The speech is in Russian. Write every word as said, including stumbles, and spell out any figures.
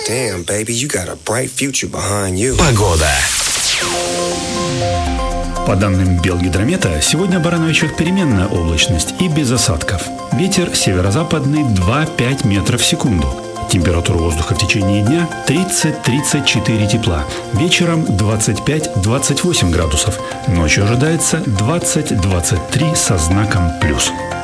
Damn, baby, you got a bright future behind you. Погода. По данным Белгидромета, сегодня в Барановичах переменная облачность и без осадков. Ветер северо-западный два-пять метров в секунду. Температура воздуха в течение дня тридцать-тридцать четыре тепла. Вечером двадцать пять-двадцать восемь градусов. Ночью ожидается двадцать-двадцать три со знаком плюс.